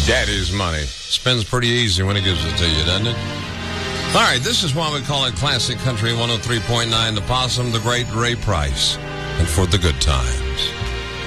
Daddy's money. Spends pretty easy when he gives it to you, doesn't it? All right, this is why we call it Classic Country 103.9, The Possum, the great Ray Price, and For the Good Times.